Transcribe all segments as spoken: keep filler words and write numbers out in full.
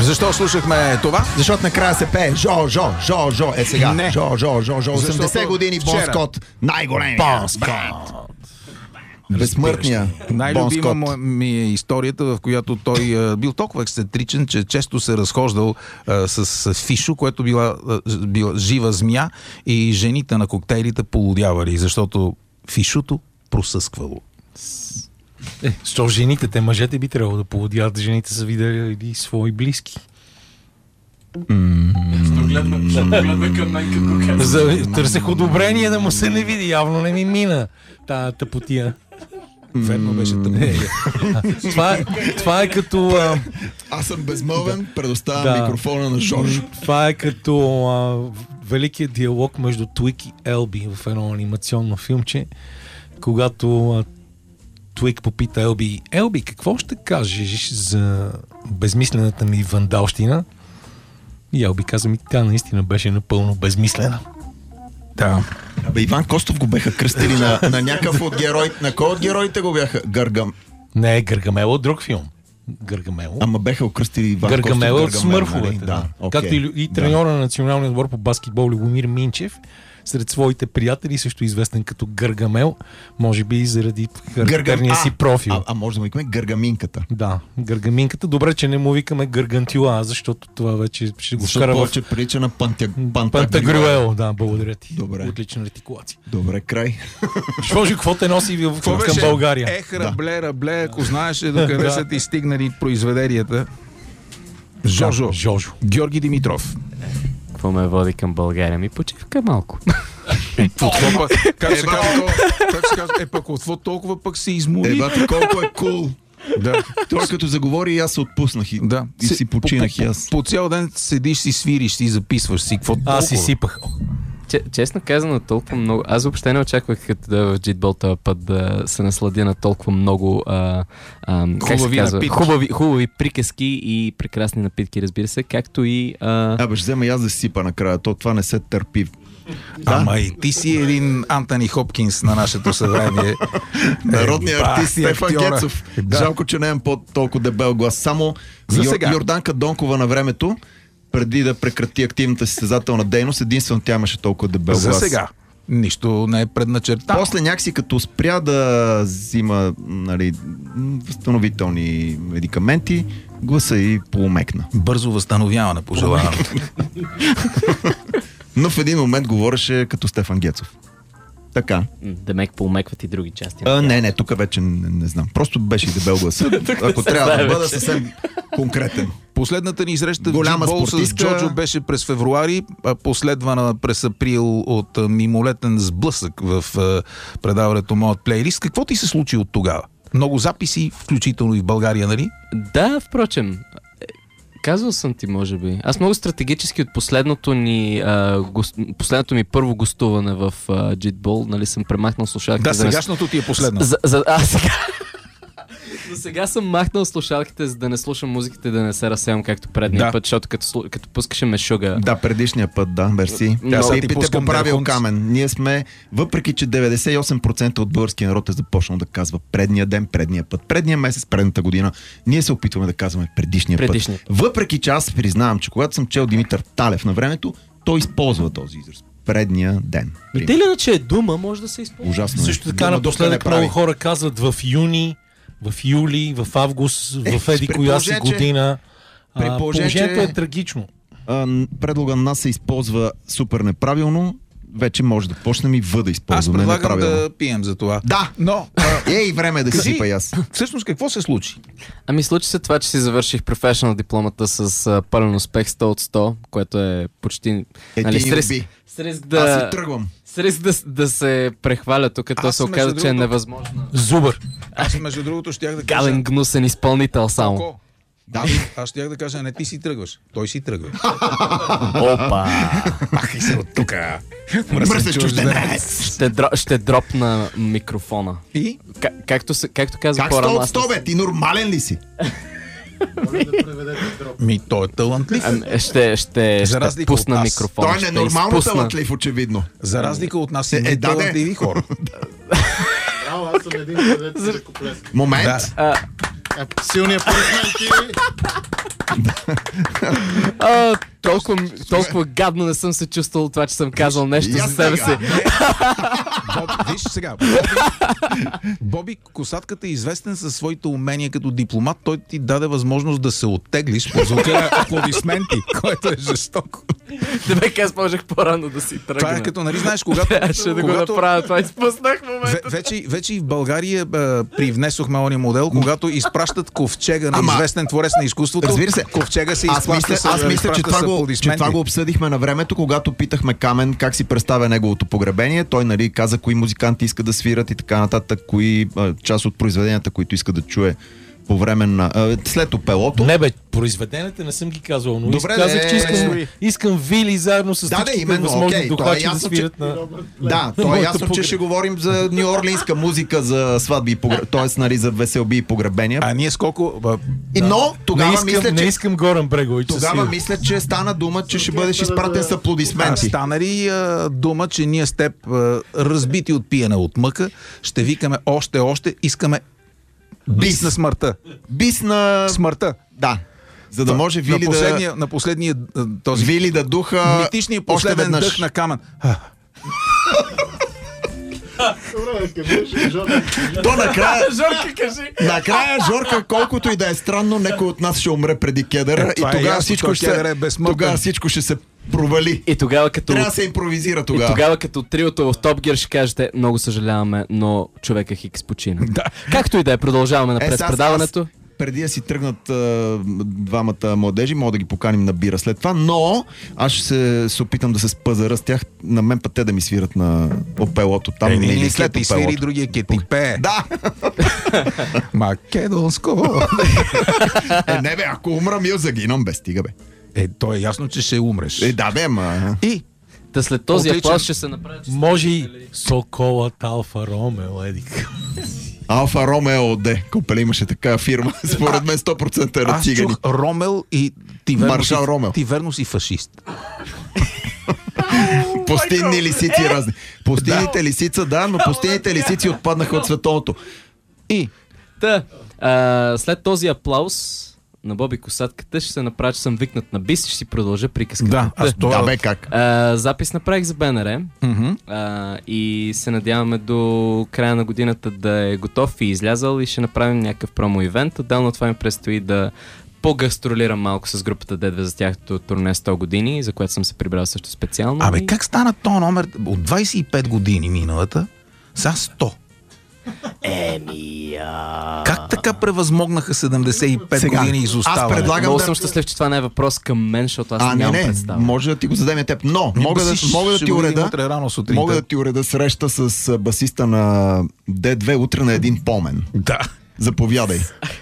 Защо слушахме това? Защото накрая се пее Жо, Жо, Жо, Жо. Е сега. Не. Жо, Жо, Жо, Жо. осемдесет години Бон вчера... Скот. Най-големия. Бон Скот. Безсмъртния. Най-любима ми е историята, в която той а, бил толкова ексцентричен, че често се разхождал а, с, с Фишо, което била, а, била жива змия, и жените на коктейлите полудявали, защото Фишото просъсквало. Е, що жените? Те мъжете би трябвало да полудяват, жените са видели свои близки. За, търсех одобрение да му се не види, явно не ми мина тая тъпотия. Верно беше тъпотия. това, е, това е като... А... Аз съм безмълвен, предоставям да. микрофона на Жорж. Това е като а, великият диалог между Твик и Елби в едно анимационно филмче, когато а, Твик попита Елби: Елби, какво ще кажеш за безмислената ми вандалщина? И Елби каза: ми, тя наистина беше напълно безмислена. Да. Абе, Иван Костов го беха кръстили на, на някакъв от героите. На кой от героите го бяха? Гъргам. Не, Гъргамел от друг филм. Гъргамел. Ама беха окръстили Иван Гъргамел Костов. от Смърфовете. Да, Да. okay. Както и, и треньора на националния отбор по баскетбол Любомир Минчев, сред своите приятели, също известен като Гъргамел, може би и заради характерния Гъргам... си профил. А, а, а може да му викаме Гъргаминката. Да, Гъргаминката. Добре, че не му викаме Гъргантюа, защото това вече ще го вкара в... Повече прилича на Пантя... Пантагрюел. Да, благодаря ти. Добре. Отлична ретикулация. Добре, край. Шожи, какво те носи в, към беше? България? Ех, рабле, рабле, ако знаеш докъде са ти стигнали произведенията. Жожо. Жожо. Георги Димитров. Какво ме води към България? Ми почивка малко. Как се казва? Е, пък какво толкова пък се измори? Еба ти колко е кул. Да. Той като заговори и аз се отпуснах и, Да. и си починах по, и аз. По, по цял ден седиш, си свириш, си записваш си. Какво толкова? Аз си сипах. Че, честно казано, толкова много... Аз въобще не очаквах като да в джитбол този път да се насладя на толкова много а, а, как се казва? Хубави, хубави приказки и прекрасни напитки, разбира се, както и... А... Абе, ще взема и аз да си сипа накрая. То това не се търпи. Да? Ама и ти си един Антони Хопкинс на нашето съвремие. Народният е, артист Стефан актьора. Гецов. Да. Жалко, че не имам по-толкова дебел глас. Само За Йор, сега. Йорданка Донкова на времето, преди да прекрати активната си състезателна дейност, единствено тя имаше толкова дебел За глас. сега. Нищо не е предначертано. После някакси като спря да взима, нали, възстановителни медикаменти, гласа и поумекна. Бързо възстановяване пожелавам. Но в един момент говореше като Стефан Гецов. Така. Демек поумекват и други части. А, не, не, тук вече не, не знам. Просто беше и дебел гласа. Ако трябва да бъда съвсем конкретен. Последната ни среща Голяма в джитбол с спортистка. Джоджо беше през февруари, а последвана през април от а, мимолетен сблъсък в а, предаването Моят плейлист. Какво ти се случи от тогава? Много записи, включително и в България, нали? Да, впрочем. Казвал съм ти, може би. Аз много стратегически от последното ни а, гост... последното ми първо гостуване в а, джитбол, нали, съм премахнал слушалките. Да, за сегашното ти е последно. За, за, а, сега... За сега съм махнал слушалките, за да не слушам музиките, да не се разсевам както предния Да. път, защото като, като пускаше Мешуга... Да, предишния път, да, мерси. Тя сега ти Типите пускам поправил Дерхунц. камен. Ние сме, въпреки че деветдесет и осем процента от българския народ е започнал да казва предния ден, предния път, предния месец, предната година, ние се опитваме да казваме предишния, Предишния. път. Въпреки че аз признавам, че когато съм чел Димитър Талев на времето, той използва този израз. Предния ден. Те ли иначе е дума, може да се използва? Ужасно е. Също така Дума напоследък доста не прави. много хора казват в юни, в юли, в август, Е, в еди при коя си положение, че- година. при А, положение, положението че- е трагично. А, предлога нас се използва супер неправилно. Вече може да почнем и В да Аз използваме предлагам неправилно. да пием за това. Да! Но, а, Ей, време е да си кажи, сипа и аз. всъщност какво се случи? Ами случи се това, че си завърших професионал дипломата с а, пълен успех сто от сто, което е почти... Е, нали, ти с ни риск, уби. с риск Аз да, си тръгвам. с риск да, да се прехваля тук, то Аз, се между оказа, че е другото- невъзможно. Зубър. Аз, между другото, щях да кажа... Гаден, гнусен изпълнител само. Ко? Да. Аз щях да кажа, не ти си тръгваш. Той си тръгва. Опа! Махай се от тука. Мръсен чужденец. Ще, дро, ще дропна микрофона. И? Как, както, се- както каза Как сто по-рано, от аз... сто, бе? Ти нормален ли си? Ми, той е талантлив. Ами, ще, ще, За ще разлика от пусна нас. микрофона. Той е ще ненормално изпусна. талантлив, очевидно. За разлика от нас Е, и е, не да, де. талантливи хора. Браво, аз съм един, където се ръкоплеска. Момент. Да. А, Силният аплодисменти. А, толкова, толкова гадно не съм се чувствал това, че съм казал нещо за себе си. Боб, виж сега, Боби, Боби Косатката е известен със своите умения като дипломат. Той ти даде възможност да се оттеглиш по звука на аплодисменти, което е жестоко. Да бе, аз можех по-рано да си тръгна. Това е като, нали знаеш, когато... Трябваше да го направя, това изпуснах в момента. Вече, вече и в България бе, привнесохме ония модел, когато изпращат ковчега на известен творец на изкуството. Разбира се. Ковчега се Аз изплаща мисля, аз мисля че, това го, че това го обсъдихме на времето, когато питахме Камен как си представя неговото погребение. Той, нали, каза кои музиканти иска да свират и така нататък, кои а, част от произведенията, които иска да чуе по време на... А, след Опелото. Не бе, произведенията не съм ги казвал, но Добре, казах, не, че искам, не. искам Вили заедно с Да, всичките да, именно, възможни окей, духачи това е да ясно, свират че- на... Да, то е Моята ясно, че погреб- ще говорим за нью-орлинска музика, за сватби и погреб... т.е. нали, за веселби и погребения. А ние сколко... Ба, И, но Не тогава искам, мисля, не че... искам Горан Брегович. Тогава мисля, че стана дума, че ще бъдеш изпратен с а, аплодисменти. стана ли а, дума, че ние с теб а, разбити от пиене от мъка, ще викаме още, още, искаме бис на смъртта. Бис на... Смъртта. Да. За да може на Вили последния, да... на последния а, този Вили да духа митичния още последен веднъж. дъх на Камен. А, Добре, кажеш, Жорка. То накрая... Жорка, кажи! Накрая, Жорка, колкото и да е странно, някой от нас ще умре преди кедъра Е, и това е тогава ясно, всичко той ще кедър се... е безсмъртен. Тогава всичко ще се провали. И тогава като... Трябва да се импровизира И тогава. тогава като триото в Top Gear ще кажете, много съжаляваме, но човека Хикс почина. Да. Както и да е, продължаваме Е, напред сега с предаването. аз, преди да си тръгнат а, двамата младежи, мога да ги поканим на бира след това, но аз ще се, се опитам да се спазара с тях. На мен път те да ми свират на Опелото там. Е, или един след ке ти свири, Опелото. другия ке ти пее. Да! Македонско. Е, не бе, ако умра, мил загинам, бе, стига бе. Е, то е ясно, че ще умреш. Е, да бе, ама... И Та след този Отличен. аплауз ще се направи... че- Може и Соколът Алфа Ромео, едик. Алфа Ромео Д. Копеле имаше такава фирма. Според мен сто процента е на аз цигани. чух Ромел и ти верно, Маршал си, Ромел. ти верно си фашист. Пустинни лисици разни. Пустинните лисица, да, но пустинните лисици отпаднаха от световното. И Та, а, след този аплауз на Боби Косатката ще се направя, че съм викнат на бис и ще си продължа приказката. да, аз Та, това... Да бе, как? а, запис направих за БНР Мгм. а, и се надяваме до края на годината да е готов и излязъл и ще направим някакъв промо-ивент. Отделно от това ми предстои да по-гастролирам малко с групата Д две за тяхното турне сто години, за което съм се прибрал също специално. Абе, И- как стана то номер от двайсет и пет години миналата? Са сто. Еми, а... Как така превъзмогнаха седемдесет и пет Сега, години аз изоставане? предлагам- Много да- съм щастлив, че това не е въпрос към мен, защото аз А, не, нямам не, представа. може да ти го зададем теб. Но, мога да, Басиш, мога да ще ти го видим уреда, утре рано сутринта. мога да ти уреда среща с а, басиста на Д две утре на един помен. Да. Заповядай.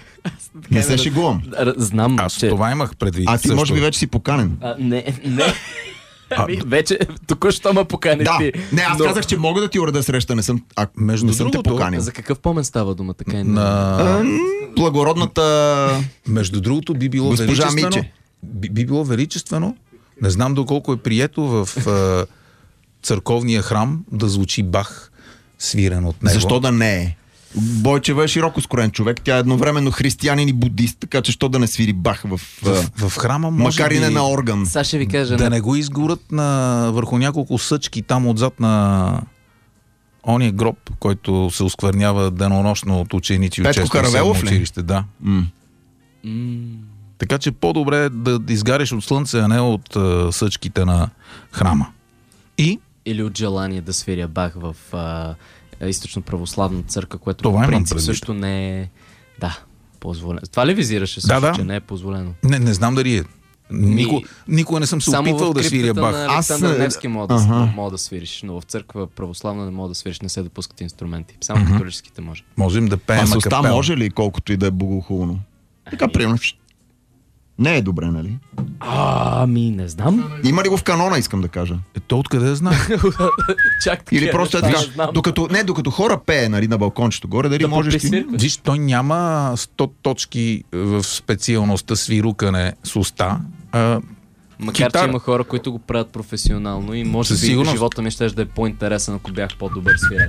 Не се шегувам. Р- Знам, Аз че... това имах предвид. А ти също. може би вече си поканен. А, не, не. Ами, вече току-що ме покани Да, ти. не, аз Но- казах, че мога да ти уреда среща, не съм, а, Между не съм те другото, поканил. За какъв помен става дума? Така и не. На... А, благородната... Между другото би било Госпожа величествено. Миче. Би, би било величествено. Не знам доколко е прието в а, църковния храм да звучи Бах свирен от него. Защо да не е? Бойчева е широко скроен човек. Тя е едновременно християнин и будист, така че що да не свири Бах в... В, в храма може макар и би не на орган. Сега ще ви кажа. да на- не го изгорят на, върху няколко съчки там отзад на ония гроб, който се осквернява денонощно от ученици от Петко често Каравелов ли? училище. Да. М. М, Така че по-добре е да изгариш от слънце, а не от а, съчките на храма. И Или от желание да свиря Бах в а, източно-православна църква, което Това по имам принцип предвид. също не е... Да, позволено. Това ли визираше също, Да, да. че не е позволено? не, не знам дали е. Нико, никога не съм се Само опитвал в да свиря криптата Бах. на Аз, Александър е, Невски мога да, ага. мога да свириш, но в църква православна не мога да свириш, не се допускат инструменти. Само католическите може. Можем да пеем А с а уста капела. може ли, колкото и да е богохулно? Така, примерно. Не е добре, нали? А, ами, не знам. Има ли го в канона, искам да кажа? Е, то откъде да знам? Чак така, Или просто е неща така, не знам. докато, не, докато хора пее, нали, на балкончето горе, дали Да можеш ти... поприсвиркваш. Виж, той няма сто точки в специалността свирукане с уста. А, Макар, Китар- че има хора, които го правят професионално и може Със би сигурност. живота ми ще да е по-интересен, ако бях по-добър свирач.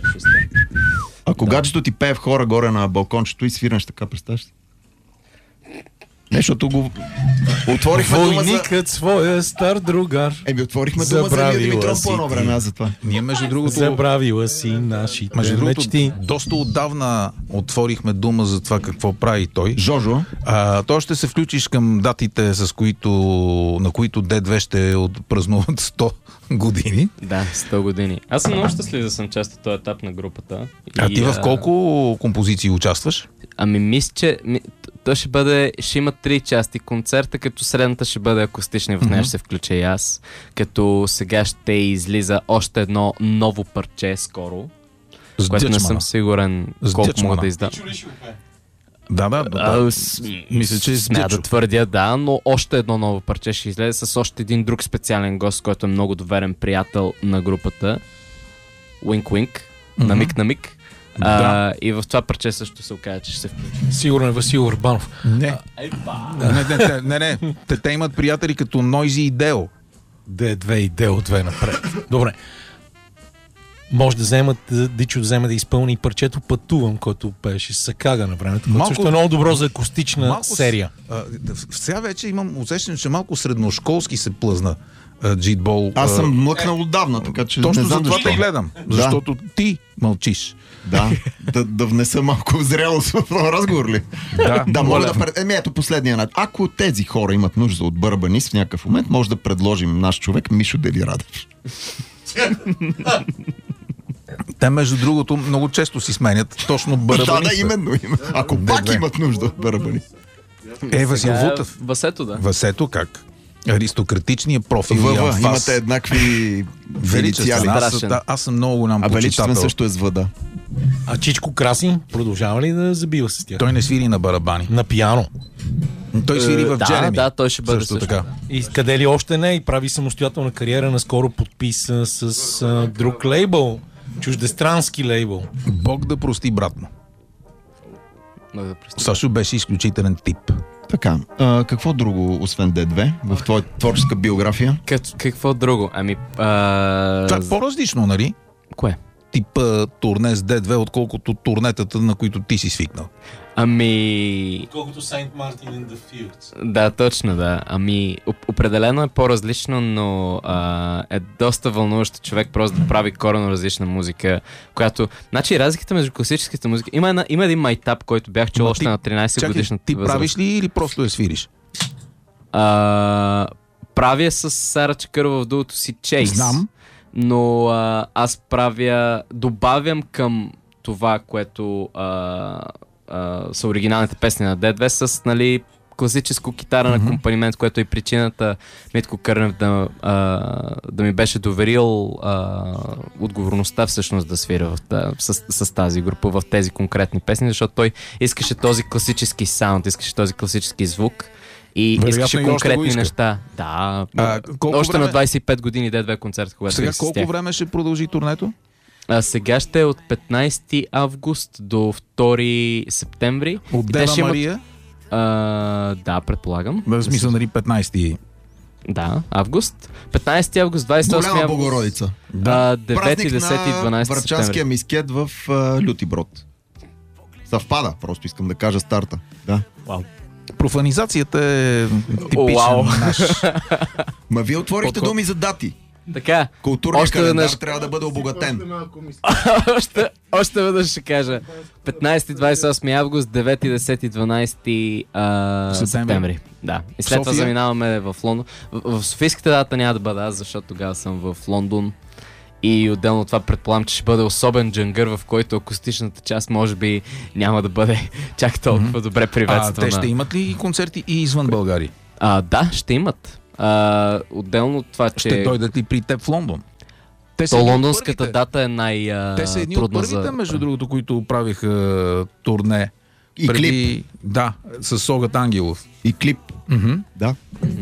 Ако гаджето ти пее в хора горе на балкончето и свирнеш така, представяш си? защото го отворихме дума за... Войникът своя стар другар. Еми, отворихме дума за Илия Димитров по едно време, аз за това. Ние, между другото... Забравила си нашите Между другото, мечти. доста отдавна отворихме дума за това какво прави той. Жожо. А, той ще се включиш към датите, с които, на които Д две ще отпразнуват сто години. Да, сто години. Аз съм много щастлив да съм част от този етап на групата. А И, ти в колко композиции участваш? Ами мисля, че ми, то ще бъде, ще има три части концерта, като средната ще бъде акустична и в нея mm-hmm. ще се включа и аз. Като сега ще излиза още едно ново парче скоро, с което не съм сигурен с колко дъчмана мога да издам. Да, да, да. А, с, мисля, че смея да твърдя, да, но още едно ново парче ще излезе с още един друг специален гост, който е много доверен приятел на групата. Wink Wink, mm-hmm. на миг на миг. Да. А, и в това парче също се окаже, че ще се включи. Сигурно е Васил Урбанов. Не. Не, не, не, не, не. Те, те имат приятели като Нойзи и Део. Д две и Део две напред. Добре. Може да вземат, Дичо да вземе да изпълни парчето Пътувам, който пееше с Сакага на времето, което също е много добро за акустична малко, серия. А, сега вече имам усещане, че малко средношколски се плъзна джитбол. Аз съм млъкнал отдавна, така че точно не знам за това защо. те гледам. Да. Защото ти мълчиш. Да, да, да внеса малко зрелост в този разговор ли? Да, да мога да пред... Еми ето последния начин. Ако тези хора имат нужда от барабанист в някакъв момент, може да предложим наш човек Мишо Делирадев. Те, между другото, много често си сменят точно барабаниста. Да, да, именно. именно. Ако Д две пак имат нужда от барабанист. Е, Васил Вутев. Васето, да. Васето как? Аристократичният профил. ВВ, имате еднакви инициали. Аз, да, аз съм много голям почитател. А Величествен също е с въда. А Чичко Краси продължава ли да забива с тях? Той не свири на барабани. На пиано. Той свири в да, Джереми. Да, той ще бъде също, също така. И къде ли още не? И прави самостоятелна кариера. Наскоро подписа с а, друг лейбъл. Чуждестрански лейбъл. Бог да прости, брат му. Сашо беше изключителен тип. Така, а, какво друго, освен Д две, в твоя творческа биография? Как, какво друго? Ами... А... Това е по-различно, нали? Кое? Типа турне с Д две, отколкото турнетата, на които ти си свикнал. Ами... Колкото Сейнт Мартин in the Fields. Да, точно, да. Ами, определено е по-различно, но а, е доста вълнуващо човек просто да прави коренно различна музика, която... Значи, разликата между класическата музика... Има, една, има един майтап, който бях чул още на тринайсет годишната ти възраст. правиш ли или просто я свириш? А, правя с Сара Чакърова в дулото си Chase. Знам. Но а, аз правя... Добавям към това, което... А, Uh, са оригиналните песни на Д две с, нали, класическо китарен mm-hmm. акомпанимент, което е причината Митко Кърнев да, uh, да ми беше доверил uh, отговорността всъщност да свира в, да, с, с тази група в тези конкретни песни, защото той искаше този класически саунд, искаше този класически звук и вероятно искаше и конкретни иска. неща. Да, а, още време... на двайсет и пет години Д две концерт, когато сега колко тях. време ще продължи турнето? А сега ще е от петнайсети август до втори септември. От Дева Мария? Имат... А, да, предполагам. В смисъл, нали, петнайсети Да, август. петнайсети август, двайсет и осми Голяма август. Богородица. Да. девети, десети и дванайсети септември. Врачанския мискет в uh, Лютиброд. Съвпада, просто искам да кажа старта. Да. Вау. Профанизацията е типичен Wow. наш... Ма вие отворихте Подход. думи за дати. Така. Културният още календар веднъж... трябва да бъде обогатен. още, още веднъж ще кажа. петнайсети, двайсет и осми август, девети, десети, дванайсети а, септември. септември. Да. И след това заминаваме в Лондон. В, в Софийската дата няма да бъда аз, защото тогава съм в Лондон. И отделно от това предполагам, че ще бъде особен джангър, в който акустичната част може би няма да бъде чак толкова mm-hmm. добре приветствана. А те ще имат ли концерти и извън България? А, да, ще имат. А, отделно от това, че... Ще дойдат ли при теб в Лондон? Те То лондонската дата е най-трудна. Те са едни от първите, за... между другото, които правиха турне. И преди... клип. Да, с Согат Ангелов. И клип. Mm-hmm. Да.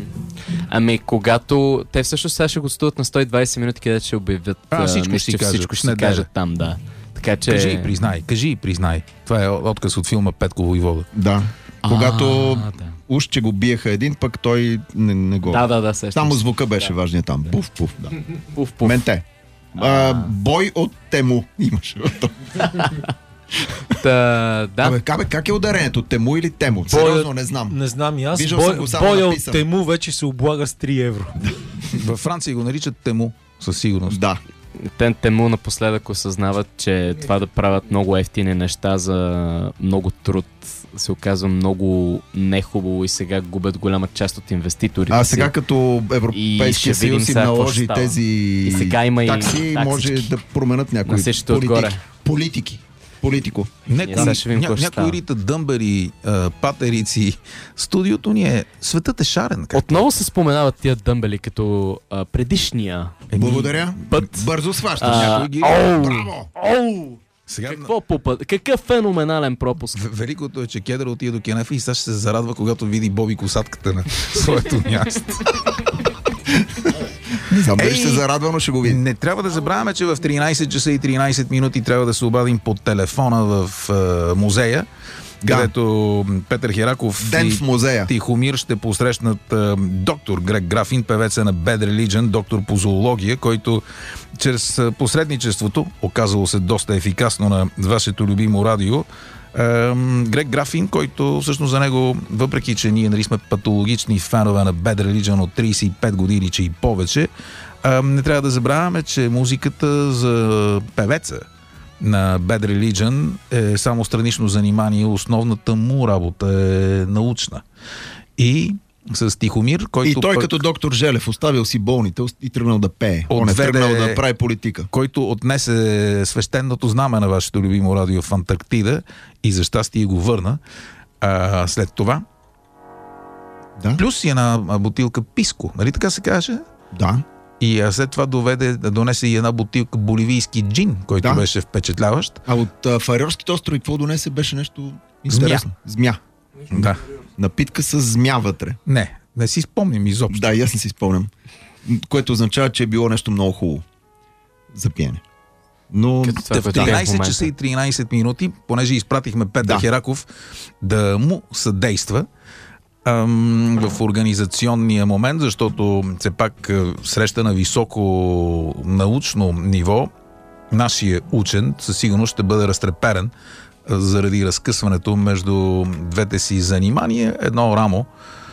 Ами, когато... Те всъщност сега ще гостуват на сто и двайсет минути, където ще обявят... А, всичко мисля, ще си че кажат. всичко ще си кажат там, да. Така че... Кажи и признай, кажи и признай. Това е отказ от филма Петко Войвода. Да. Когато а, да. уж, че го биеха един, пък той не, не го... Да, да, да, сещам. Само звука беше да. важният там. Пуф, пуф, да. Пуф, пуф. Менте. А, бой от Тему имаше. Та, да. Абе, кабе, как е ударението? Тему или Тему? Сериозно, не знам. Не знам и аз. Виждал Бой, съм го само боя от написан. Тему вече се облага с три евро. Във Франция го наричат Тему, със сигурност. Да. Те, Тему напоследък осъзнават, че това да правят много ефтини неща за много труд се оказва много нехубаво и сега губят голяма част от инвеститорите. А сега си. като Европейския съюз им наложи тези и сега има и такси, може да променят някои политики. Политики. Политико. Някои ня, ня, рита дъмбери, а, патерици. Студиото ни е... Светът е шарен. Как? Отново се споменават тия дъмбели като а, предишния. Благодаря. Път. Бързо сващаш. А, някой ги... Оу! Браво! Оу! Сега... Какво попът? Какъв феноменален пропуск. Великото е, че Кедър отиде до Кенефа и сега ще се зарадва, когато види Боби косатката на своето място. Не знам дали ще се зарадва, но ще го види. Не трябва да забравяме, че в тринайсет часа и тринайсет минути трябва да се обадим по телефона в е, музея, да. където Петър Хераков Ден и в музея. Тихомир ще посрещнат е, доктор Грег Графин, певеца на Bad Religion, доктор по зоология, който чрез посредничеството, оказало се доста ефикасно на вашето любимо радио, Грег Графин, който всъщност за него, въпреки че ние нали, сме патологични фенове на Bad Religion от трийсет и пет години, че и повече, не трябва да забравяме, че музиката за певеца на Bad Religion е само странично занимание, основната му работа е научна. И с Тихомир, който И той пък, като доктор Желев оставил си болните и тръгнал да пее. Он е отведе- тръгнал да прави политика. който отнесе свещеното знаме на вашето любимо радио в Антарктида и за щастие го върна. А, след това Да, плюс и една бутилка писко, нали така се каже? да. И а след това доведе, донесе и една бутилка боливийски джин, който Да. беше впечатляващ. А от а, Фарерските острови какво донесе беше нещо интересно? Змия. Да. Напитка с змия вътре. Не, не си спомням изобщо. Да, и аз не си спомням. Което означава, че е било нещо много хубаво за пиене. Но Като това, В което е в тринайсет момента. часа и тринайсет минути, понеже изпратихме Петър Да. Хераков да му съдейства ам, в организационния момент, защото все пак а, среща на високо научно ниво, нашия учен със сигурност ще бъде разтреперен а, заради разкъсването между двете си занимания. Едно рамо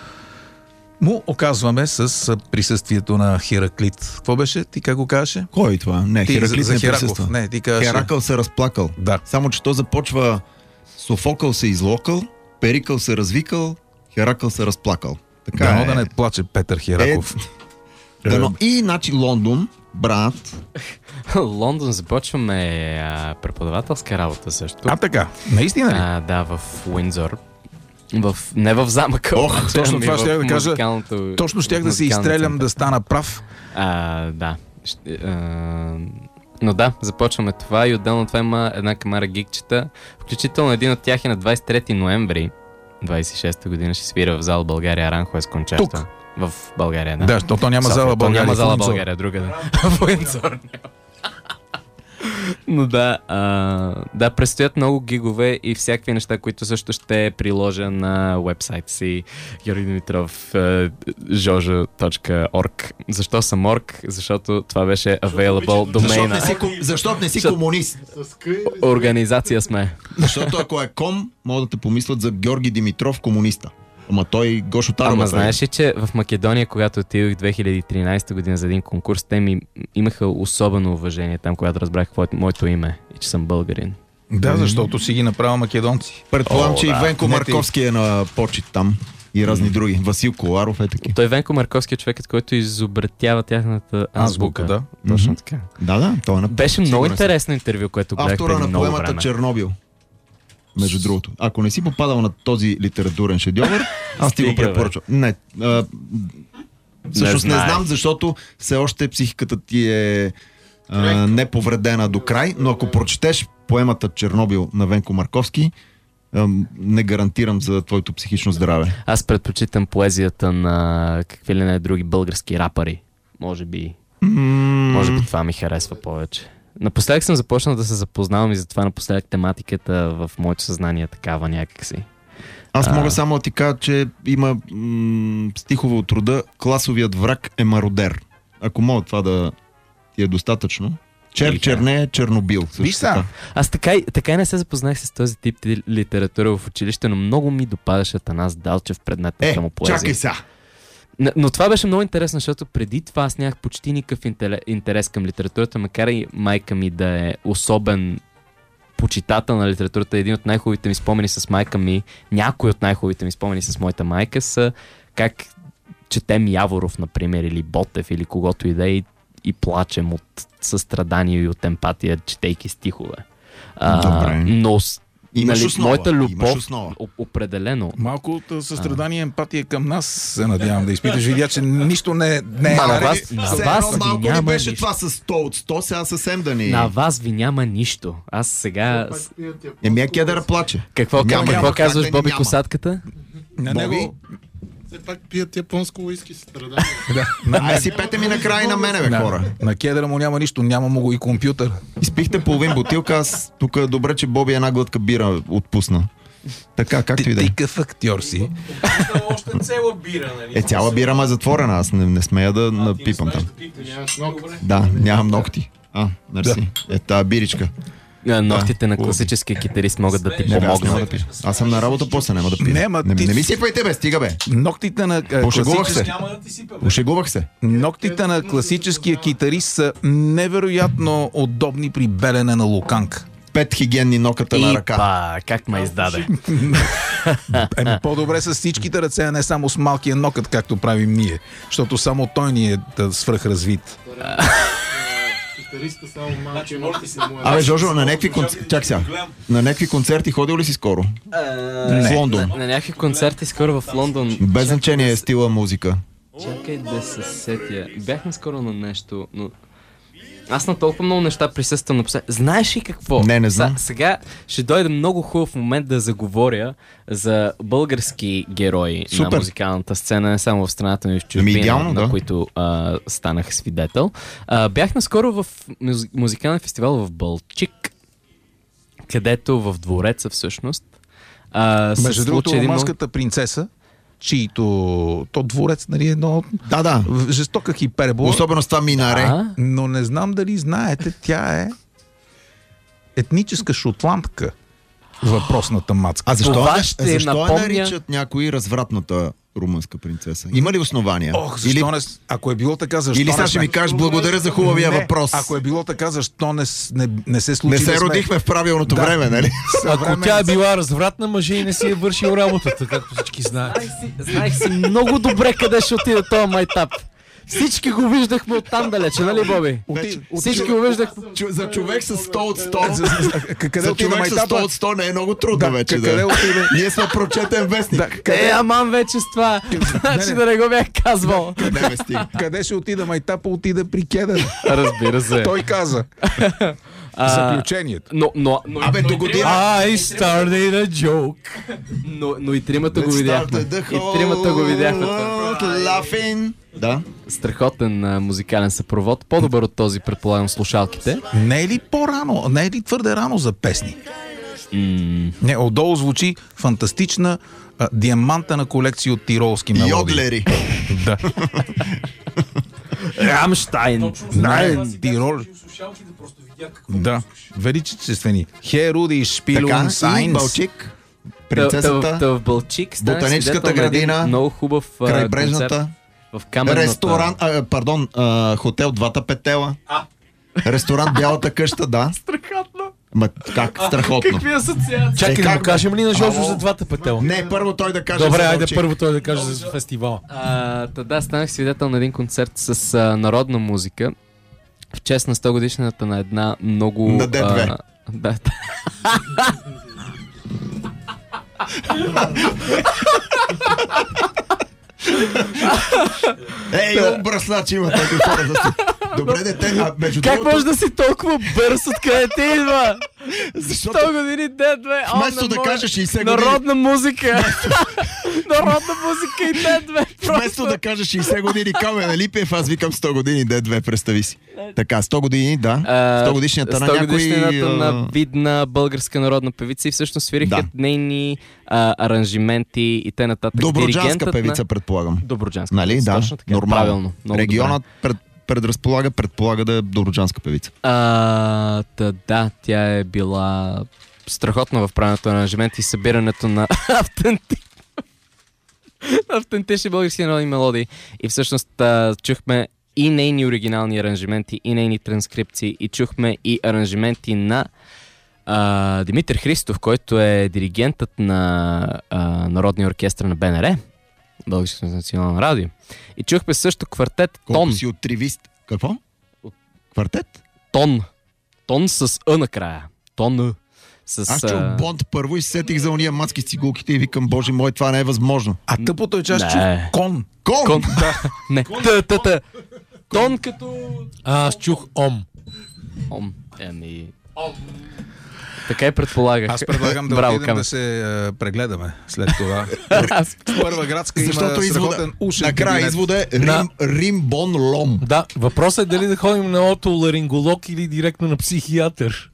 му оказваме с а, присъствието на Хераклит. Какво беше? Ти как го казваше? кой е това? Не, Ти Хераклит за, не за Хераков. присъства. Не, ти казваше... Херакъл се разплакал. Да. Само, че то започва Софокъл се излокал, Перикъл се развикал, Херакъл се разплакал. Така Дано е. да не плаче Петър Хераков. Дано. И, значи, Лондон, брат, Лондон започваме а, преподавателска работа също. А така, наистина ли? А, да, в Уиндзор. В, не в замъка. Ох, обаче, точно ами това в щях да кажа. музикалното- Точно щях да се музикалния изстрелям център. да стана прав. А, да. Ще, а, но да, започваме това и отделно това има една камара гигчета. Включително един от тях е на двайсет и трети ноември двайсет и шеста година ще свира в зала България Аранхуес концерта. Тук? В България, да. Да, защото няма София. зала То България. Няма в зала Уиндзор. България, друга да. В Уиндзор няма. Но да, а, да, предстоят много гигове и всякакви неща, които също ще приложа на уебсайта си Георги Димитров жожо точка орг. Защо съм орг? Защото това беше available защото домейна. не си, ком- защото не си Защото- комунист. С къй ли? Организация сме. Защото ако е ком, могат да те помислят за Георги Димитров, комуниста. Ама той Гошо Тарова. Ама знаеш ли, че в Македония, когато отидох две хиляди и тринайсета година за един конкурс, те ми имаха особено уважение там, когато разбрах какво е моето име и че съм българин. Да, защото си ги направил македонци. Предполагам, О, че да. и Венко Не, ти- Марковски е на почет там. И разни други. Васил Коларов е таки. Той Венко Марковски е човекът, който изобретява тяхната азбука. Азбука, да. Точно Мгм. така. Да, да, той е на Беше много сигурен съм. интересно интервю, което гледах Автора преди на много поемата време. Чернобил. Между другото. Ако не си попадал на този литературен шедьовър, аз ти го Стига, бе. препоръчвам. Не. А, всъщност не, знае. знам, защото все още психиката ти е а, неповредена до край, но ако прочетеш поемата Чернобил на Венко Марковски, а, не гарантирам за твоето психично здраве. Аз предпочитам поезията на какви ли не други български рапъри. Може би, може би това ми харесва повече. Напоследък съм започнал да се запознавам и затова напоследък тематиката в моето съзнание е такава някакси. Аз А. мога само да ти кажа, че има м- стихове от рода "Класовият враг е мародер". Ако мога това да ти е достатъчно. Чер, черне, Чернобил. Виж са. Аз така, така и не се запознах с този тип литература в училище, но много ми допадаше Атанас Далчев, предметната Е, му поезия. чакай сега. Но, но това беше много интересно, защото преди това аз нямах почти никакъв интерес към литературата, макар и майка ми да е особен почитател на литературата. Един от най-хубавите ми спомени с майка ми, някои от най-хубавите ми спомени с моята майка са как четем Яворов, например, или Ботев, или когото и да е, и, и плачем от състрадание и от емпатия, четейки стихове. А, но Имаш нали, основа. моята любов, Имаш основа. определено. Малко от състрадание и емпатия към нас се надявам да изпиташ. Видя, че нищо не, не е. А, на наред. вас, на Все вас едно ви малко ли няма беше нищо. това с сто от сто, сега съвсем да ни... На вас ви няма нищо. Аз сега... Еми, Кедъра плаче. Какво, Няма, какво няма, казваш, как да Боби няма. Косатката? На Боби? него... Все пак пият японско уиски страдания. Да, на, Ай си пете ми накрая и на мене, бе, на, хора. на кедъра му няма нищо, няма му го и компютър. Изпихте половин бутилка, аз тук е добре, че Боби една глътка бира отпусна. Така, както и да е. Ти какъв актьор си. Още цела бира, нали? Е, цяла бира ма е затворена, аз не, не смея да напипам там. Нямаш ногти. Да, нямам ногти. А, мерси. Е, тая биричка. А, Ногтите на класическия китарист могат да ти Не, бе, аз няма помогнат. да пия. Аз съм на работа, после няма да пия. Не, ма не, ти- не ми сипайте, бе, стига, бе. Ногтите на а, Ошегувах се. класически... Няма да ти сипа, бе. Ошегувах се. Ногтите на класическия китарист са невероятно удобни при белене на луканка. Пет хигиенни ноката на И ръка. па, как ме издаде. Еми по-добре с всичките ръце, а не само с малкия нокът, както правим ние. Защото само той ни е да свръхразвит. Китариста само малки моля ногти ти се се. му е. Абе, Жожо, на някакви концерти... Чак сега. На някакви концерти ходил ли си скоро? В Лондон. На, на някакви концерти скоро в Лондон. Без значение е стила музика. Чакай да се сетя. Бяхме скоро на нещо, но... Аз на толкова много неща присъствам напоследък. Знаеш ли какво? Не, не знам. Са- сега ще дойде много хубав момент да заговоря за български герои Супер. на музикалната сцена, не само в страната, но и в Ами, чужбина, идеално, на да. които а, станах свидетел. А, бях наскоро в муз... музикален фестивал в Балчик, където в двореца всъщност а, се Между другото, случи един много... романската принцеса, чието то дворец, нали, е едно Да, да. в- жестока хипербола, Особено с това минаре. А? но не знам дали знаете, тя е етническа шотландка. Въпросната мацка. А защо, Това не, ще защо напомня- я наричат някои развратната румънска принцеса? Има ли основания? Ох, защо Или, не... с- Ако е било така, защо или не сега ще сме- ми кажеш благодаря за хубавия Не, въпрос. Ако е било така, защо не, с- не, не се случи Не се да сме... родихме в правилното Да. време, нали? Ако тя е била развратна, мъже и не си е вършил работата, както всички знаят. Знаех си, знаех си много добре къде ще отиде този майтап. Всички го виждахме оттам далече, нали, Боби? Оти... Всички го виждахме. Чу- За човек с сто от сто. За- за- за- Къде За отиде човек с сто майтапа? от сто не е много трудно Да, вече. къде Да. отиде? Ние сме прочетен вестник. Да, къде, Е, аман вече с това. Значи да не го бях казвал. Къде ме стига? къде ще отида майтапа? Отиде при кедър. Разбира се. Той каза. Заключението. Но, но, но, Абе, но, до и година. I started a joke. но, но и тримата го Let's видяхме. start the И тримата го видяхме. whole world laughing. Да. Страхотен а, музикален съпровод. По-добър от този, предполагам, слушалките. Не е ли по-рано? Не е ли твърде рано за песни? М- Не, отдолу звучи фантастична а, диамантена колекция от тиролски мелодии. Йодлери. Да. Рамштайн. Знае, Тирол. Да. Величествени. Херуди, Шпилун, Така, и Сайнс. Балчик. Та, та, Принцесата. та в Балчик станах Ботаническата свидетел на един градина, много хубав а, концерт Крайбрежната. в камерната. Ресторант, а, пардон, а, хотел Двата петела. Ресторант Бялата къща, да. Страхотно. Ма как страхотно. Какви асоциации? Чакай Е, да му как, бе? кажем ли на Жожо Ало? за двата петела? Не, първо той да каже. Добре, за айде Балчик. първо той да каже за фестивала. А, та да, станах свидетел на един концерт с а, народна музика в чест на сто годишната на една много... На Д две. а, да. Ей, обръсначи има тези хора. За си. Добре, дете, а между Как другото, може да си толкова бърз, откъде ти идва? защото сто години дед, бе! О, вместо не да мога. кажеш шейсет години, Народна музика! Народна музика и дед, бе! вместо да кажеш шейсет години Камен Липиев, аз викам сто години Д две, представи си. Така, сто години, да. А, сто годишнията на някой... годишнината а, на видна българска народна певица и всъщност свириха Да. нейни а, аранжименти и т.н. Добруджанска Диригентът певица, на... предполагам. Добруджанска Нали, певица, да. точно така. Нормално. Правилно. Много Регионът, пред, предразполага, предполага да е добруджанска певица. А, да, да, тя е била страхотна в правенето на аранжимент и събирането на автентични автентични български народни мелодии. И всъщност а, чухме и нейни оригинални аранжименти, и нейни транскрипции, и чухме и аранжименти на а, Димитър Христов, който е диригентът на а, Народния оркестър на Б Н Р, Българското национално радио. И чухме също квартет Тон. Колко си оттривист. Какво? Квартет? Тон. Тон с Ъ накрая. Тон. С, Аз чух а... Бонд първо и сетих за уния мацки с цигулките и викам, боже мой, това не е възможно. А тъпото е, че аз Не. чух Кон. Кон! Кон. Не. Та, та, та. Тон като... А, аз чух Ом. Ом. Еми... Така и предполагах. Аз предлагам да Браво, отидем Камен. да се а, прегледаме след това. Аз- Първа градска има Защото извода, страхотен ушен накрая кабинет. извода е Рим, На- Рим Бон Лом. Да, въпросът е дали да ходим на отоларинголог или директно на психиатър.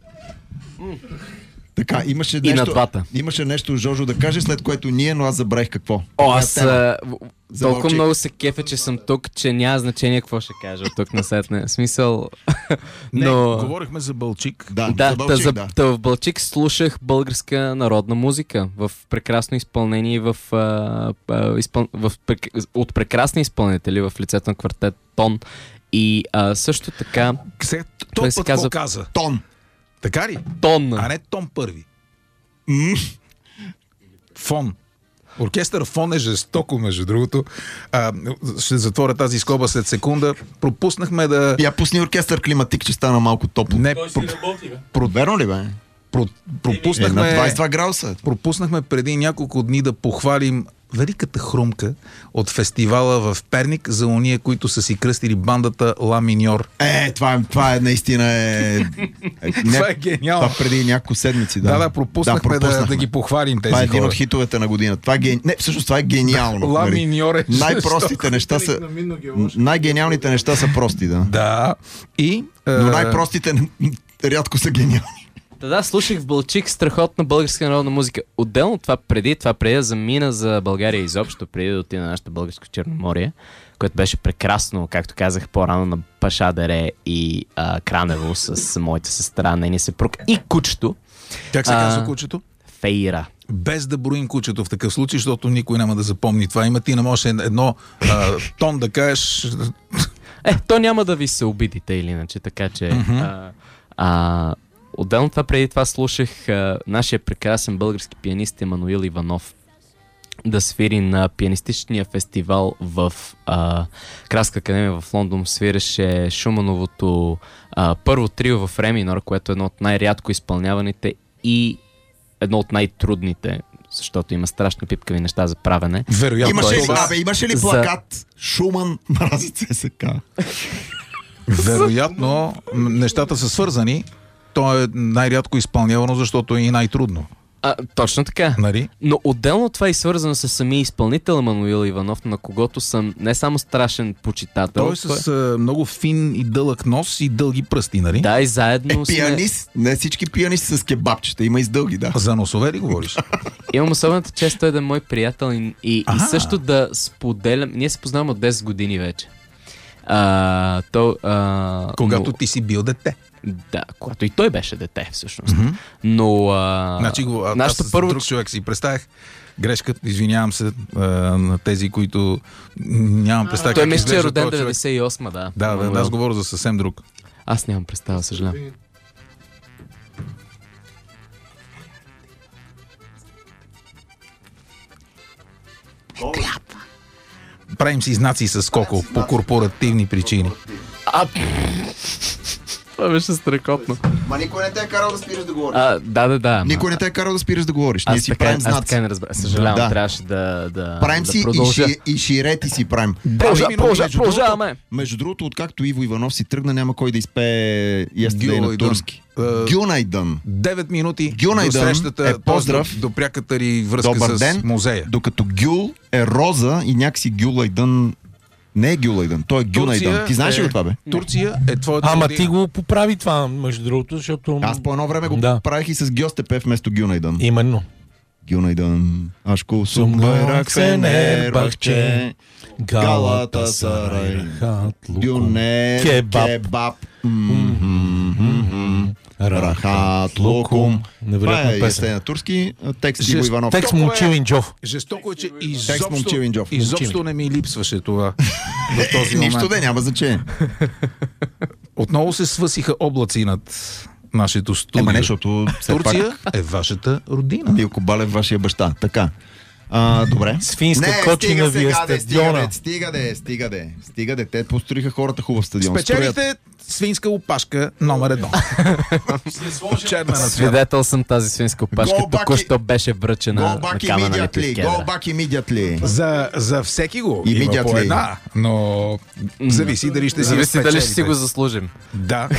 Така, имаше И на нещо, двата. имаше нещо Жожо да каже, след което ние, но аз забравих какво. О, аз Тема. а, в- толкова Замълчи. много се кефя, че съм тук, че няма значение какво ще кажа от тук насетне. В смисъл... Не, но... говорихме за Бълчик. Да, Да, за та, Бълчик, за, да. та в Бълчик слушах българска народна музика в прекрасно изпълнение в, а, а, изпъл... в, прек- от прекрасни изпълнители в лицето на квартет Тон. И а, също така Сега, Той той се път казва- какво каза? Тон. Така ли? Тон. А не Том първи. М? Фон. Оркестър Фон е жестоко, между другото. А, ще затворя тази скоба след секунда. Пропуснахме да... Я пусни оркестър климатик, че стана малко топло. Не, Той си про, работи, бе. Про... Верно ли, бе? про, Е, на пропуснахме, двайсет и два градуса. пропуснахме преди няколко дни да похвалим великата хрумка от фестивала в Перник за уния, които са си кръстили бандата Ла Миньор. Е, това е, това е наистина е... е Това е гениално. Това преди няколко седмици, да. Да, да, пропуснахме да, да, пропуснахме. да ги похвалим тези Това е един хора. от хитовете на година. Това е ген... Не, всъщност това е гениално. Ла нали? Миньор е Най-простите неща са... На Минно ги е лошо. Най-гениалните неща са прости, да. Да. И... Но е, най-простите н- рядко са гениални. Да, да, слушах в Бълчик страхотна българска народна музика. Отделно това преди, това преди да замина за България изобщо, преди да отида на нашето българско Черноморие, което беше прекрасно, както казах по-рано, на Паша Дере и а, Кранево с моята сестра, нейния съпруг и кучето. Как се а, казва кучето? Фейра. Без да броим кучето в такъв случай, защото никой няма да запомни това. Има ти не можеш едно а, тон да кажеш. Е, то няма да ви се обидите или иначе, така че... Mm-hmm. А, а, отделно това преди това слушах а, нашия прекрасен български пианист Емануил Иванов да свири на пианистичния фестивал в а, Кралска академия в Лондон. Свиреше Шумановото а, първо трио в ре минор, което е едно от най-рядко изпълняваните и едно от най-трудните, защото има страшно пипкави неща за правене. Вероятно. Имаше ли, това- абе, имаше ли за- плакат Шуман мрази ЦСК? Вероятно, м, нещата са свързани. То е най-рядко изпълнявано, защото е и най-трудно. А, точно така. Нали? Но отделно това е свързано с самия изпълнител Емануил Иванов, на когото съм не само страшен почитател. Той е с а, много фин и дълъг нос и дълги пръсти, нали? Да, и заедно Е, сме... пианист. Не всички пианисти с кебабчета. Има и с дълги, да. За носове ли говориш? Имам особената чест той да е мой приятел и, и, и Аха. също да споделям... Ние се познаваме от десет години вече. А, то, а, Когато но, ти си бил дете. да, когато и той беше дете, всъщност. Mm-hmm. Но... А, Значи го, а, аз нашето с първо... друг човек си представях. Грешка, извинявам се а, на тези, които нямам представа Той как мисля, че е изглежда роден този човек. деветдесет и осма, да. Да, да, Емануил. да, аз говоря за съвсем друг. Аз нямам представа, съжалявам. Правим си знаци с Коко по корпоративни причини. А, това беше страхотно. Ма никой не те е карал да спираш да говориш. А, да, да, да. Никой не те е карал да спираш да говориш. Ние Аз си така, правим аз знаци. така не разбрах. Съжалявам, Да. трябваше да, да, Правим да си и, продължа. ши, и ширети си правим. Продължа- Ами, продължа- между продължаваме. другото- Между другото, откакто Иво Иванов си тръгна, няма кой да изпее Yesterday на Гюлайдън. турски. Е, Гюнайдън. девет минути Гюнайдън до срещата, е т.е. поздрав. до, до пряката ни връзка Добър с ден. музея. Докато Гюл е роза и някакси Гюлайдън. Не е Гюлайдън, той е Гюнайдън. Ти знаеш ли е, го това, бе? Турция е твоята Ама родина. ти го поправи това, между другото, защото... Аз по едно време го Да. правих и с Гьостепе вместо Гюнайдън. Именно. Гюнайдън, Ашко Сум Сум Байрак Фенербахче. Фенербахче. Галатасарай, Дюне, Кебаб, Рахат, Лукум. Невероятна песен. Това е на турски, текст Иво Иванов. Текст Момчил Инджов. Жестоко е, че Текст Момчил изобщо, Инджов. изобщо не ми липсваше това до този момент. Нищо да няма значение. Отново се свъсиха облаци над нашето студио. Ема не, защото Турция е вашата родина. Милко Балев, вашия баща. Така. А, добре. Свинска кочина ви е стадиона. Стига де, стига де, стига де. Те построиха хората хубав стадион. Спечелихте свинска опашка номер едно. Черна на цвят. Свидетел съм тази свинска опашка. Току-що беше връчена на Камена Лепискеда. Go back immediately. За, за всеки го има Immediately. по една, но зависи дали ще си Зависи дали ще си спечелите. го заслужим. Да.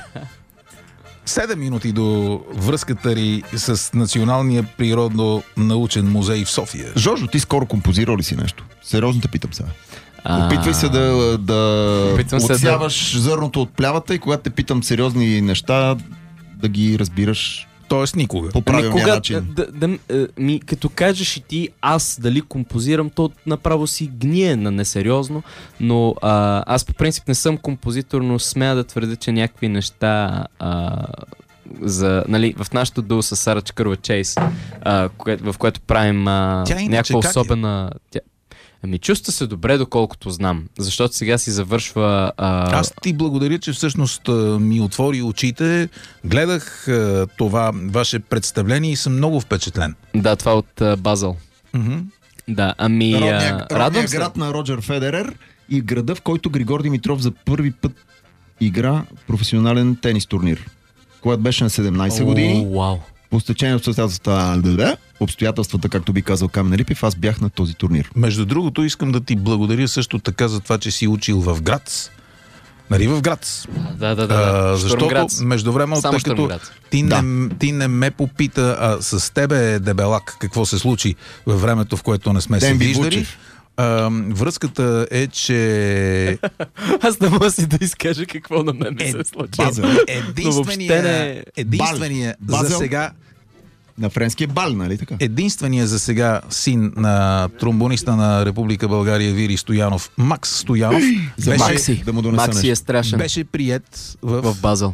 Седем минути до връзката ни с Националния природно-научен музей в София. Жожо, ти скоро композирал ли си нещо? Сериозно те питам сега. А, Опитвай се да, да Опитвам се отсяваш зърното от плявата и когато те питам сериозни неща, да ги разбираш Тоест никога. по правилния кога, начин. да, да, да, ми, като кажеш и ти аз дали композирам, то направо си гние на несериозно, но а, аз по принцип не съм композитор, но смея да твърдя, че някакви неща а, за, нали, в нашото дуо с Сара Чакърва Чейс, а, кое, в което правим а, Тя иначе някаква как е? особена... Тя, ами чувства се добре, доколкото знам, защото сега си завършва... А... Аз ти благодаря, че всъщност а, ми отвори очите. Гледах а, това ваше представление и съм много впечатлен. Да, това от а, Базел. Мгм. Да, ами Родния, а, радвам родния се. град на Роджер Федерер и града, в който Григор Димитров за първи път игра професионален тенис турнир. Когато беше на седемнайсет години, О, вау. по стечение обстоятелствата, обстоятелствата, както би казал Камен Рипев, аз бях на този турнир. Между другото, искам да ти благодаря също така за това, че си учил в Грац. Нали в Грац? Да, да, да. А, да. защото Штурмграц. междувременно, Само тъй като Штурмграц. ти, Да. не, ти не ме попита, а с тебе, Дебелак, какво се случи във времето, в което не сме се Демби виждали. Вучев. А, връзката е, че Аз не мога си да изкажа какво на мен ми Е, се случи. Базел. Но единствения, въобще не- единствения Бал. за Базел. сега На френския бал, нали така? единствения за сега син на тромбониста на Република България Вири Стоянов, Макс Стоянов, За беше, Макси да му донеса Макси нещо. е страшен. беше приет в, В Базел.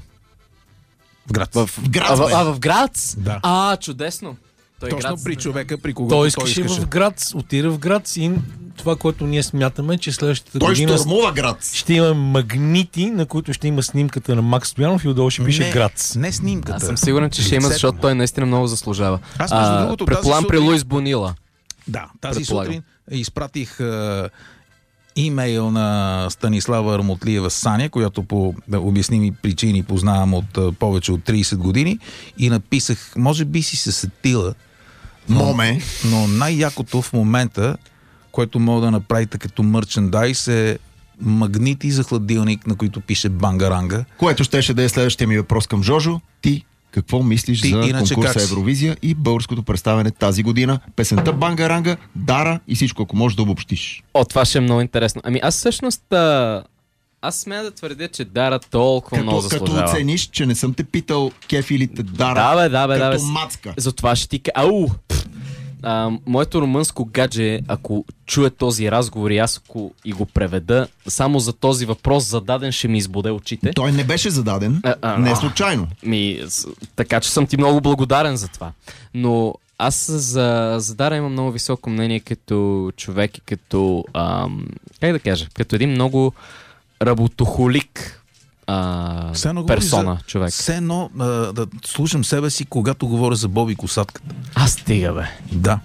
в Грац. В, Грац, а, в, бе. а, в Грац? Да. А, чудесно. Той Точно Грац, при човека, при когото Той той искаше искаше. в Грац, отида в Грац и това, което ние смятаме, че следващата Той година штурмува град. ще има магнити, на които ще има снимката на Макс Стоянов и отдолу ще пише не, Грац. не снимката. Аз съм сигурен, че ще има, Лицето защото му. той наистина много заслужава. Аз, между другото, тази предполагам при сутрин- Луис Бонила. Да, тази Предполагам. сутрин изпратих е, имейл на Станислава Армутлиева Саня, която по да, обясними причини познавам от е, повече от трийсет години и написах, може би си се сетила, но, Моме. но най-якото в момента, което мога да направите като мърчендайз е магнити за хладилник, на които пише Бангаранга. Което щеше да е следващия ми въпрос към Жожо. Ти какво мислиш Ти за иначе конкурса как си? Евровизия и българското представяне тази година? Песента Бангаранга, Дара и всичко, ако можеш да обобщиш. О, това ще е много интересно. Ами аз всъщност... А... Аз смея да твърдя, че Дара толкова много Като, като заслужава. оцениш, че не съм те питал кефи ли те Дара, Да, бе, да, бе, да, като бе. мацка. Затова ще ти кажа. Ау! Пф. А, моето румънско гадже, ако чуе този разговор и аз ако и го преведа, само за този въпрос зададен ще ми избуде очите. Той не беше зададен, А, а, не а. случайно. Ми, с- така че съм ти много благодарен за това. Но аз за, за Дара имам много високо мнение като човек и като, ам, как да кажа, като един много работохолик а, Все едно говори персона, за- човек. Все едно а, да слушам себе си, когато говоря за Боби Косатката. Аз стига, бе. Да.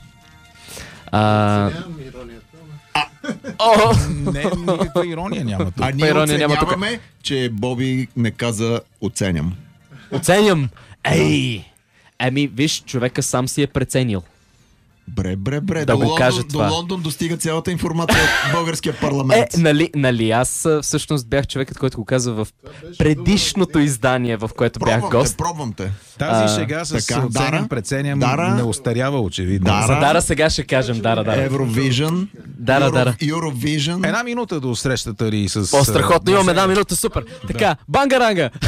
А, Нямам иронията. о, Не, никаква ирония няма тук. А ние Ирония няма тук. оценяваме, че Боби не каза оценям. оценям. Ей! Еми, виж, човека сам си е преценил. Бре, бре, бре. Да до, го Лондон, каже до това. Лондон достига цялата информация от българския парламент. Е, нали, нали, аз а, всъщност бях човекът, който го каза в предишното издание, в което бях пробвам гост. те, пробвам те. Тази А, шега с така, оценям, Дара, преценям, Дара, не остарява очевидно. Дара, За Дара сега ще кажем, Дара, Дара. Eurovision. Дара, Euro- Дара. Eurovision. Една минута до срещата ни с... О, страхотно, а, имам една минута, супер. Така, бангаранга!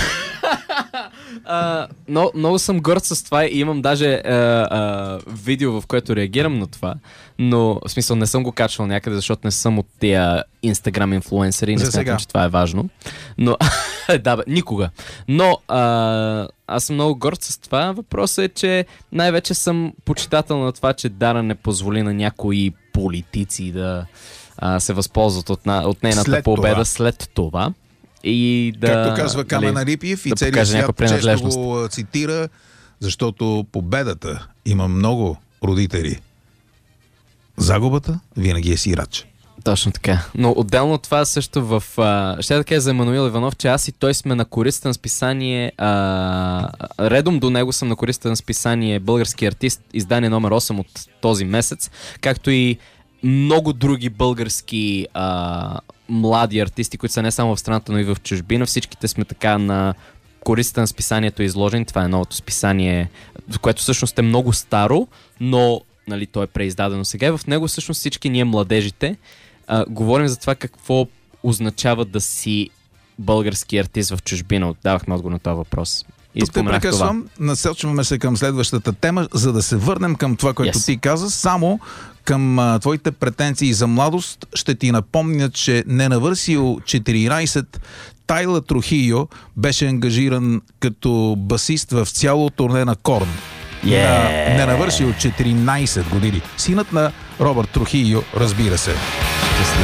Uh, но, много съм горд с това и имам даже uh, uh, видео, в което реагирам на това, но в смисъл не съм го качвал някъде, защото не съм от тия Instagram инфлуенсъри и не смятам, че това е важно. Но, да бе, никога. Но uh, аз съм много горд с това. Въпросът е, че най-вече съм почитател на това, че Дара не позволи на някои политици да uh, се възползват от, на, от нейната след победа това. след това. И да, както казва Камен Арипиев и да целият свят често го цитира, защото победата има много родители. Загубата винаги е сирач. Точно така. Но отделно от това също в... А, ще да кажа за Емануил Иванов, че аз и той сме на корицата на списание... А, редом до него съм на корицата на списание Български артист, издание номер осем от този месец, както и много други български а, млади артисти, които са не само в страната, но и в чужбина. Всичките сме така на корицата на списанието изложени. Това е новото списание, което всъщност е много старо, но нали, то е преиздадено сега. И в него всъщност всички ние младежите а, говорим за това какво означава да си български артист в чужбина. Давахме отговор на този въпрос. И тук те прекъсвам, насочваме се към следващата тема, за да се върнем към това, което yes. ти каза. Само към а, твоите претенции за младост ще ти напомня, че ненавърсил четиринайсет, Тайлър Трухийо беше ангажиран като басист в цяло турне на Корн. Yeah. Ненавърсил четиринайсет години. Синът на Робърт Трухийо, разбира се.